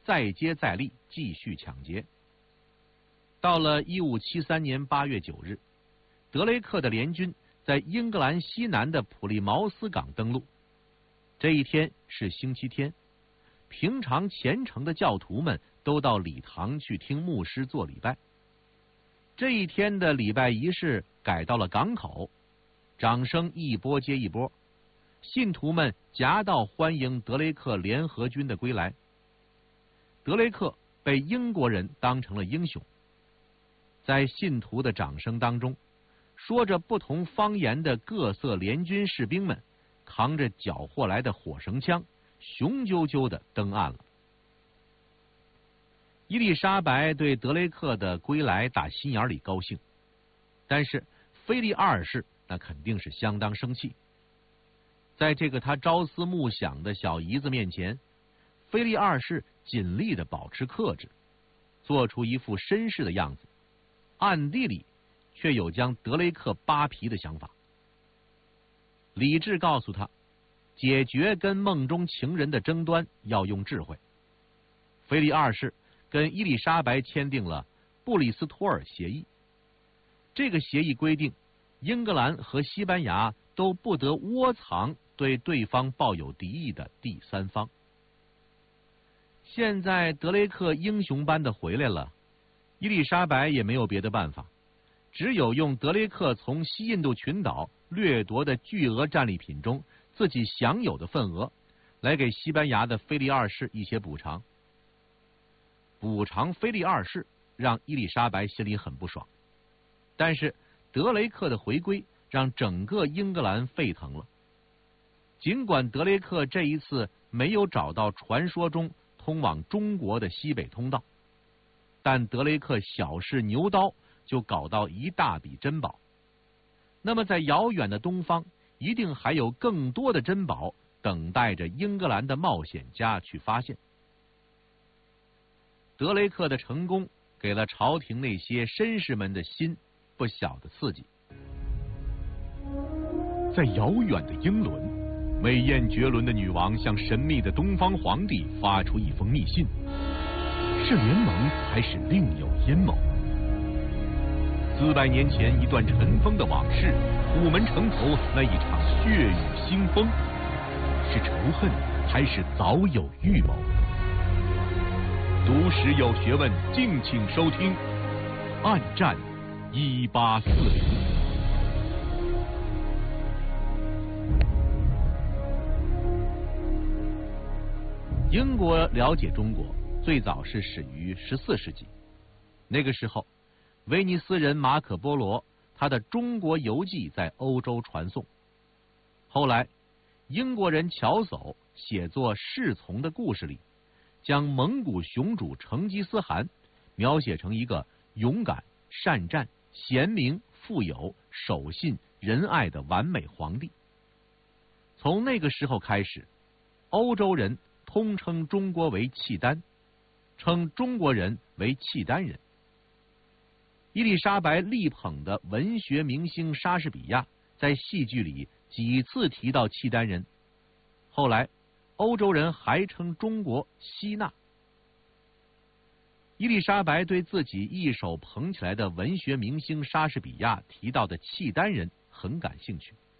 再接再厉，继续抢劫。到了1573年8月9日，德雷克的联军在英格兰西南的普利茅斯港登陆。这一天是星期天，平常虔诚的教徒们都到礼堂去听牧师做礼拜。这一天的礼拜仪式改到了港口，掌声一波接一波，信徒们夹道欢迎德雷克联合军的归来。德雷克被英国人当成了英雄，在信徒的掌声当中，说着不同方言的各色联军士兵们扛着缴获来的火绳枪，雄赳赳地登岸了。伊丽莎白对德雷克的归来打心眼里高兴，但是菲利二世那肯定是相当生气。在这个他朝思暮想的小姨子面前，菲利二世尽力地保持克制，做出一副绅士的样子，暗地里却有将德雷克扒皮的想法。理智告诉他，解决跟梦中情人的争端要用智慧。菲利二世跟伊丽莎白签订了布里斯托尔协议，这个协议规定，英格兰和西班牙都不得窝藏对对方抱有敌意的第三方。现在德雷克英雄般的回来了，伊丽莎白也没有别的办法，只有用德雷克从西印度群岛掠夺的巨额战利品中自己享有的份额，来给西班牙的菲利二世一些补偿。补偿菲利二世让伊丽莎白心里很不爽，但是德雷克的回归让整个英格兰沸腾了。尽管德雷克这一次没有找到传说中通往中国的西北通道，但德雷克小试牛刀就搞到一大笔珍宝。那么在遥远的东方，一定还有更多的珍宝等待着英格兰的冒险家去发现。德雷克的成功给了朝廷那些绅士们的心不小的刺激。在遥远的英伦，美艳绝伦的女王向神秘的东方皇帝发出一封密信，是联盟还是另有阴谋？400年前一段尘封的往事，虎门城头那一场血雨腥风，是仇恨还是早有预谋？读史有学问，敬请收听《暗战1840》。英国了解中国最早是始于14世纪，那个时候威尼斯人马可波罗他的中国游记在欧洲传颂，后来英国人乔叟写作《侍从》的故事里，将蒙古雄主成吉思汗描写成一个勇敢、善战、贤明、富有、守信、仁爱的完美皇帝。从那个时候开始，欧洲人通称中国为契丹，称中国人为契丹人。伊丽莎白力捧的文学明星莎士比亚在戏剧里几次提到契丹人，后来欧洲人还称中国希腊。伊丽莎白对自己一手捧起来的文学明星莎士比亚提到的契丹人很感兴趣，